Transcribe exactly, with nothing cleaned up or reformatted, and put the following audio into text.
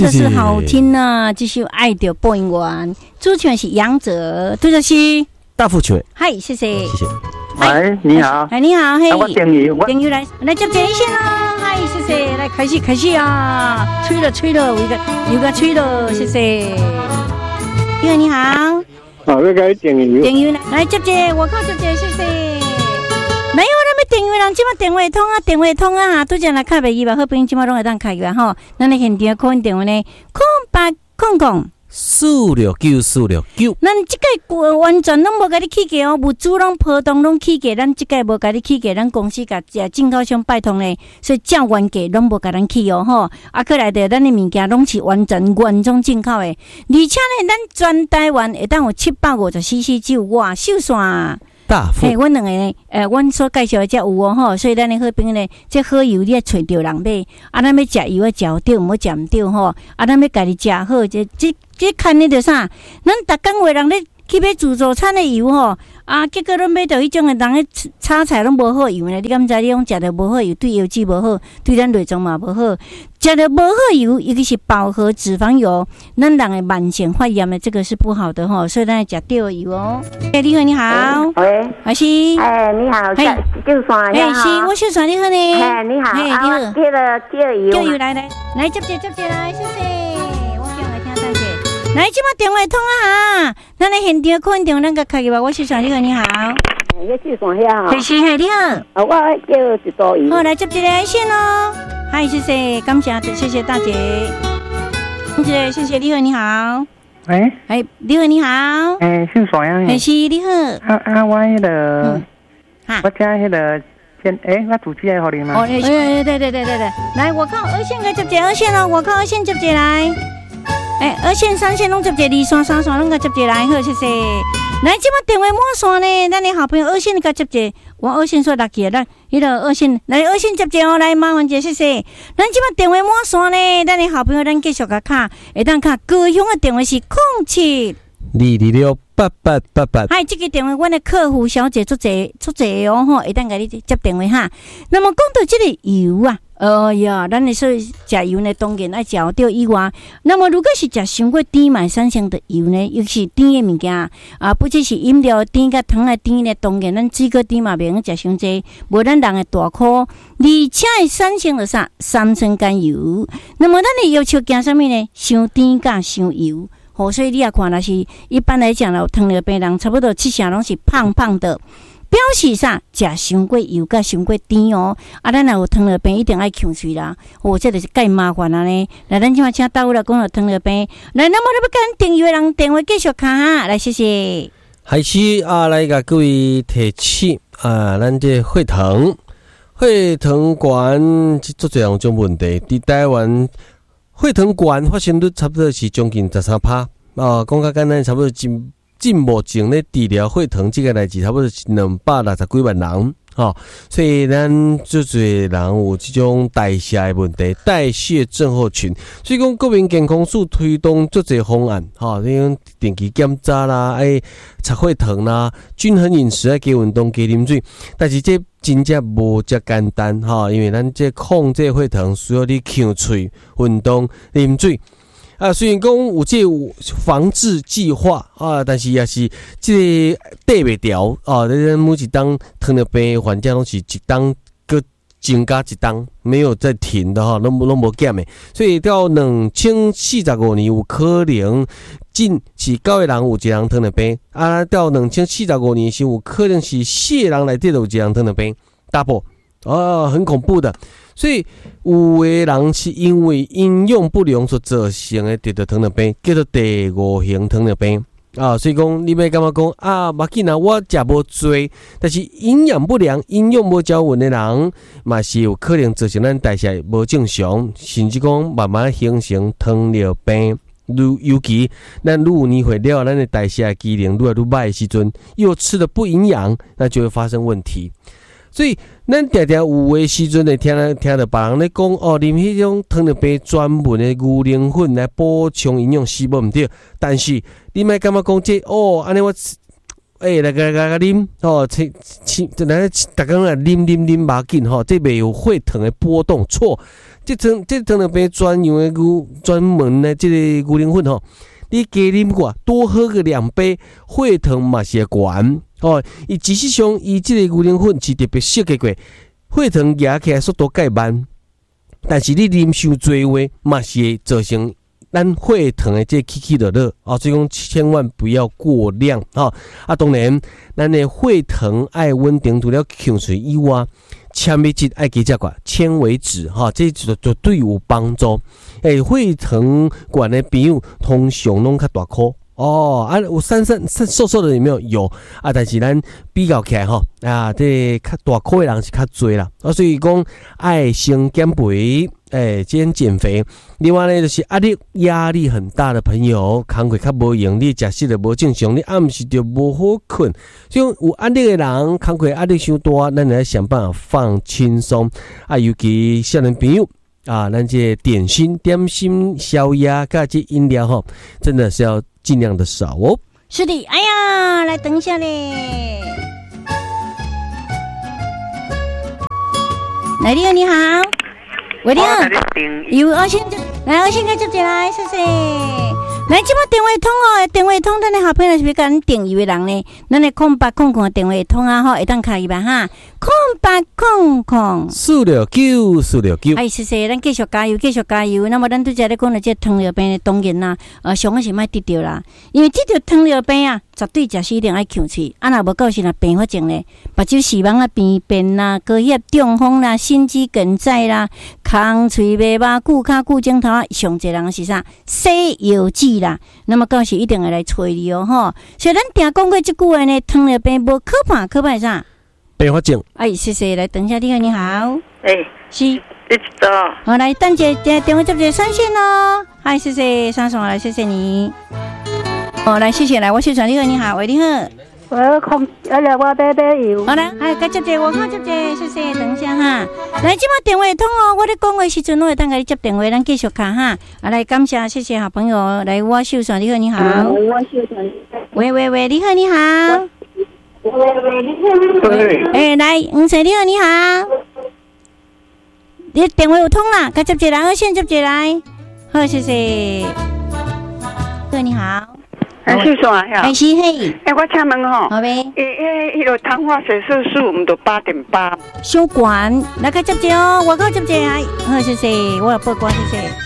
的是好听啊！继续爱的播音员，主持人是杨哲，对的是大富全。 嗨，谢谢， 谢谢。 喂，你好， 哎，你好，嘿， 我等你，我等你来来接电线啦！嗨，谢谢，来开始开始啊！吹了吹了，有一个有个吹了，谢谢。你好，你好， 好，我该等你， 等你来来接接，我靠接接，谢谢。没有那么电话人，即马电话通啊，电话通啊，拄则来开袂记吧？好朋友即马拢会当开个吼。咱咧现场空电话呢，空八空空四六九四六九。 咱即个完全拢无甲你起价哦，物资拢波动拢起价，咱即个无甲你起价，咱公司甲进口商拜托咧，所以正原价拢无甲咱起哦吼。啊，过来的咱的物件拢是完全原装进口的，而且呢，咱全台湾会当有七百五十 C C 只有我秀线。 大富， 嘿，阮两个呢，诶、呃，阮所介绍的才有哦吼，所以咱的好朋友呢，这好油你要找着人买，啊，咱要食油要食对，唔好食唔对吼，啊，咱要家己食好，这这这看你着啥？咱逐工话人咧去买自助餐的油吼，啊，结果咱买到迄种的人咧炒菜拢无好油呢，你敢知？你讲食着无好油，对油脂无好，对咱内脏嘛无好，食着无好油，尤其是饱和脂肪油，咱人的慢性发炎的这个是不好的吼，所以咱要食对的油哦。哎，你好，你好， 喂， 我是， 哎，你好， 嘿就算哎，是，我秀传你好呢。 哎，你好， 哎，你好， 接了接了油， 叫油来来来接接接接来，谢谢。我叫来听等者。来，即马电话通啊哈，咱来现场看电话，咱个开个吧。我秀传你好，你好。 你就算遐嘿，是嘿，你好。 啊，我叫一包油。 好，来接接来线哦。嗨，谢谢，感谢，谢谢大姐。谢谢，谢谢，你好，你好。 喂， 哎，你好，你好。 哎，姓啥呀？ 嘿，是，你好。 啊啊，我迄个， 哈， 我家迄个，先，哎，我主机来互你吗？ 哦，哎，对对对对对对，来，我靠二线个接接二线哦，我靠二线接接来。哎，二线、三线拢接接，二线、三线拢个接接来，好，谢谢。来，即马电话满线呢，咱的好朋友二线个接接，我二线说落去，咱迄个二线来二线接接哦，来麻烦者，谢谢。咱即马电话满线呢，咱的好朋友咱继续个卡，会当卡高雄的电话是空七二二六八八八八。 嗨，这个电话，阮的客服小姐出侪出侪哦吼，会当甲你接电话哈。那么讲到这个油啊。哎呀，咱的说食油呢，当然爱食对以外，那么如果是食伤过甜嘛，产生的油呢，尤其是甜的物件啊，不只是饮料甜甲糖的甜呢，当然咱水果甜嘛，袂用食伤济，无咱人的大苦，而且会产生了啥三酸甘油。那么咱的要求惊什么呢？伤甜甲伤油。好，所以你也看，若是一般来讲了，糖尿病人差不多七成拢是胖胖的。表示啥？食伤过油甲伤过甜哦，啊，咱若有糖尿病一定爱控水啦。哦，这就是介麻烦啊呢。来，咱即马请大夫来讲到糖尿病。来，那么你要跟订阅人电话继续卡哈，来谢谢。 开始啊，来甲各位提醒啊，咱这血糖、血糖高，即做这样种问题，伫台湾血糖高发生率差不多是将近十三趴啊，讲较简单，差不多近。近目前咧治疗血糖这个代志，差不多是两百六十几万人，吼、哦，所以咱足侪人有这种代谢的问题，代谢症候群。所以讲国民健康署推动足侪方案，吼、哦，你讲定期检查啦，爱测血糖啦，均衡饮食，爱加运动，加啉水。但是这真正无遮简单，吼、哦，因为咱这控制血糖需要你吸喙、运动、啉水。啊，虽然讲有这防治计划啊，但是也是这对袂调啊。咱每一当糖尿病患者拢是一当个增加一当，没有在停的哈，拢拢无减的。所以到两千四十五年有可能近是九个人有一个人糖尿病，啊，到两千四十五年时有可能是四个人内底有一个人糖尿病 ，double 啊，很恐怖的。所以有的人是因为饮用不良所造成的得到糖尿病，叫做第五型糖尿病啊。所以讲，你要感觉讲啊，无要紧啊，我食无多，但是营养不良、饮用无均匀的人，嘛是有可能造成咱代谢无正常，甚至讲慢慢形成糖尿病。尤其咱愈有年岁了，咱的代谢机能愈来愈歹的时阵，又吃的不营养，那就会发生问题。所以，咱常常有诶时阵会听听到别人咧讲哦，啉迄种糖尿病专门诶牛奶粉来补充营养是无毋对，但是你莫感觉讲这哦，安尼我诶来个来个啉哦，切切，就来逐工来啉啉啉，无要紧吼，这袂有血糖诶波动错。 这糖这糖尿病专用的牛专门的这个牛奶粉吼，你加啉过，多喝个两杯，血糖嘛是会悬哦。伊事实上，伊这个牛奶粉是特别设计过，血糖压起来速度介慢，但是你啉伤多话，嘛是会造成咱血糖的这起起落落哦，所以讲千万不要过量哦。啊，当然，咱的血糖爱稳定，除了控水以外，纤维质爱加加个纤维质哈，这就绝对有帮助。诶、欸，血糖管的朋友通常拢较大颗哦，啊，有瘦瘦瘦瘦的有没有？有啊，但是咱比较起来吼，啊，这较大颗的人是较多啦。啊，所以讲爱先减肥。诶，先减肥。另外呢，就是压力压力很大的朋友，工课较无用，你食食就无正常，你暗时就无好困。所以有压力的人，工课压力伤大，咱来想办法放轻松。啊，尤其少年朋友啊，咱这点心、点心、宵夜，加这饮料吼，真的是要尽量的少哦。 是的，哎呀，来等一下嘞。来，你好，你好。喂，你好，有我先来，我先给接进来，谢谢。来，这么电话通哦，电话通，咱的好朋友是不是跟咱订油的人呢？咱的空八空空的电话通啊，吼，会当开吧哈，空八空空四六九四六九。 哎，谢谢，咱继续加油，继续加油。那么咱拄则咧讲到这糖尿病的，当然啦，呃，上个是莫得着啦，因为得着糖尿病啊，绝对食是一定爱控制。啊，若无够是若并发症咧，目睭视网啊变变啦，高血中风啦，心肌梗塞啦，空喙袂巴，骨骹骨镜头啊，上侪人是啥？西药剂啦。那么到时一定会来找你哦，吼。所以咱定讲过这句话呢，糖尿病无可怕，可怕啥？ 并发症。 哎，谢谢，来等一下，你好，你好。 哎， 是。 你知道？ 好，来，等姐姐电话接接上线哦。嗨，谢谢，上线来，谢谢你。哦，来，谢谢，来，我宣传你好，你好，喂，你好。 我空，哎呀，我买买油。 好啦，哎，该接接，我看接接，谢谢，等一下哈。来，这把电话通哦，我咧讲话时阵，我会当给你接电话，咱继续看哈。啊，来，感谢，谢谢好朋友，来，我秀传，你好，你好。 我秀传。 喂喂喂，你好，你好。 喂喂，你好。 对。 哎，来，吴生，你好，你好。你电话有通啦，该接接来，我先接接来。好，谢谢。哥，你好。 哎，秀传呀。 哎，是嘿。 哎，我请问吼。 好呗。 诶诶，迄个糖化血色素，我们都八点八。 小管，来该接接哦，我靠接接来。好，谢谢，我有报关，谢谢。